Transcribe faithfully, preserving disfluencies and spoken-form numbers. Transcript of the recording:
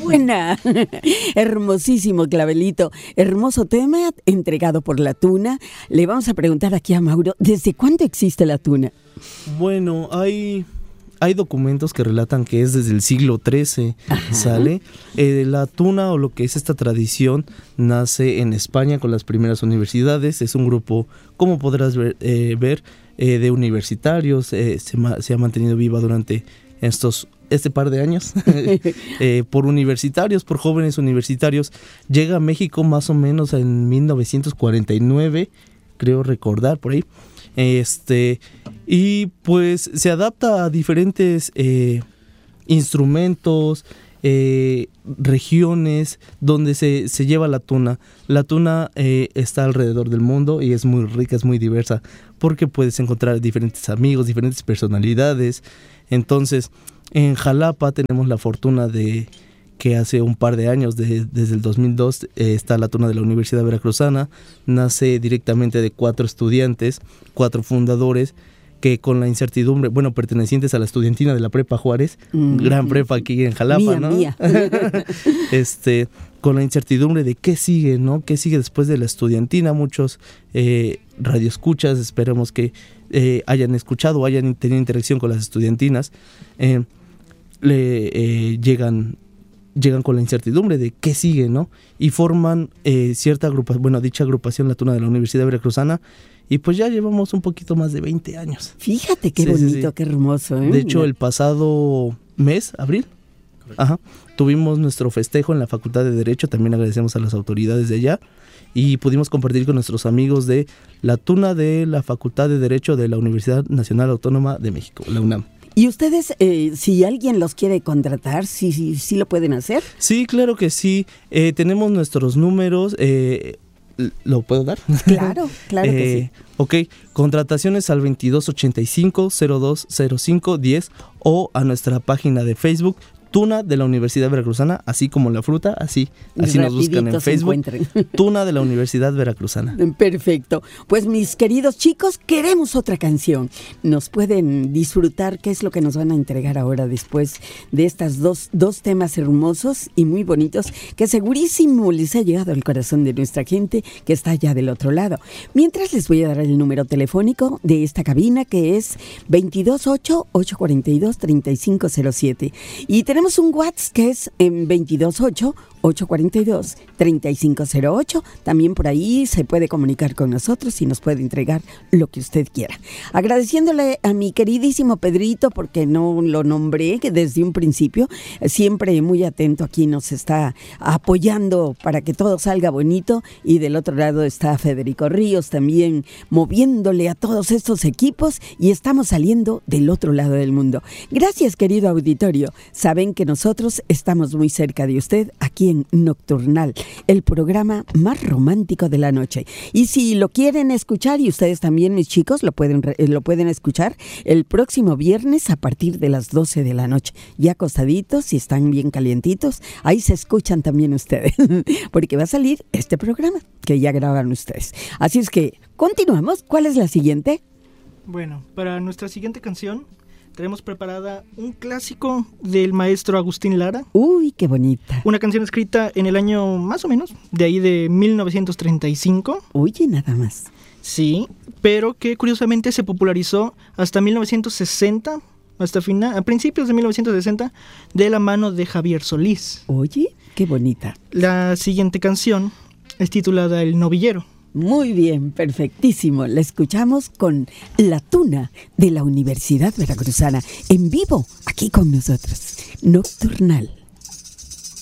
buena! Hermosísimo, Clavelito. Hermoso tema entregado por la tuna. Le vamos a preguntar aquí a Mauro, ¿desde cuándo existe la tuna? Bueno, hay... Hay documentos que relatan que es desde el siglo trece, Ajá. ¿sale? Eh, la tuna, o lo que es esta tradición, nace en España con las primeras universidades. Es un grupo, como podrás ver, eh, ver eh, de universitarios. Eh, se, ma- se ha mantenido viva durante estos este par de años eh, por universitarios, por jóvenes universitarios. Llega a México más o menos en mil novecientos cuarenta y nueve, creo recordar, por ahí. Este, y pues se adapta a diferentes eh, instrumentos, eh, regiones donde se, se lleva la tuna. La tuna eh, está alrededor del mundo y es muy rica, es muy diversa, porque puedes encontrar diferentes amigos, diferentes personalidades. Entonces, en Jalapa tenemos la fortuna de que hace un par de años, de, desde el dos mil dos, eh, está la tuna de la Universidad Veracruzana. Nace directamente de cuatro estudiantes, cuatro fundadores, que con la incertidumbre, bueno, pertenecientes a la estudiantina de la Prepa Juárez, mm-hmm. gran prepa aquí en Jalapa, mía, ¿no? Mía. este, con la incertidumbre de qué sigue, ¿no? ¿Qué sigue después de la estudiantina? Muchos eh, radioescuchas, esperamos que eh, hayan escuchado o hayan tenido interacción con las estudiantinas, eh, le eh, llegan... llegan con la incertidumbre de qué sigue, ¿no? Y forman eh, cierta agrupación, bueno, dicha agrupación, la tuna de la Universidad Veracruzana, y pues ya llevamos un poquito más de veinte años. Fíjate qué sí, bonito, sí, sí. qué hermoso, ¿eh? De hecho, el pasado mes, abril, ajá, tuvimos nuestro festejo en la Facultad de Derecho. También agradecemos a las autoridades de allá, y pudimos compartir con nuestros amigos de la tuna de la Facultad de Derecho de la Universidad Nacional Autónoma de México, la UNAM. ¿Y ustedes, eh, si alguien los quiere contratar, sí, sí, sí lo pueden hacer? Sí, claro que sí. Eh, tenemos nuestros números. Eh, ¿Lo puedo dar? Claro, claro eh, que sí. Ok, contrataciones al veintidós ochenta y cinco, cero dos cero cinco, diez o a nuestra página de Facebook, Tuna de la Universidad Veracruzana, así como la fruta, así, así nos buscan en Facebook. Tuna de la Universidad Veracruzana. Perfecto. Pues mis queridos chicos, queremos otra canción. Nos pueden disfrutar qué es lo que nos van a entregar ahora después de estas dos, dos temas hermosos y muy bonitos que segurísimo les ha llegado al corazón de nuestra gente que está allá del otro lado. Mientras les voy a dar el número telefónico de esta cabina, que es veintidós ocho, ochocientos cuarenta y dos, treinta y cinco cero siete. Y tenemos Tenemos un WhatsApp que es en veintidós ocho, ochocientos cuarenta y dos, treinta y cinco cero ocho. También por ahí se puede comunicar con nosotros y nos puede entregar lo que usted quiera. Agradeciéndole a mi queridísimo Pedrito, porque no lo nombré que desde un principio, siempre muy atento aquí, nos está apoyando para que todo salga bonito. Y del otro lado está Federico Ríos también moviéndole a todos estos equipos, y estamos saliendo del otro lado del mundo. Gracias, querido auditorio. Saben que nosotros estamos muy cerca de usted aquí en Nocturnal, el programa más romántico de la noche. Y si lo quieren escuchar, y ustedes también, mis chicos, lo pueden, lo pueden escuchar el próximo viernes a partir de las doce de la noche. Ya acostaditos, si están bien calientitos, ahí se escuchan también ustedes, porque va a salir este programa que ya grabaron ustedes. Así es que, continuamos. ¿Cuál es la siguiente? Bueno, para nuestra siguiente canción tenemos preparada un clásico del maestro Agustín Lara. Uy, qué bonita. Una canción escrita en el año más o menos, de ahí de mil novecientos treinta y cinco. Oye, nada más. Sí, pero que curiosamente se popularizó hasta mil novecientos sesenta, hasta final, a principios de mil novecientos sesenta, de la mano de Javier Solís. Oye, qué bonita. La siguiente canción es titulada El Novillero. Muy bien, perfectísimo. La escuchamos con la tuna de la Universidad Veracruzana, en vivo, aquí con nosotros. Nocturnal.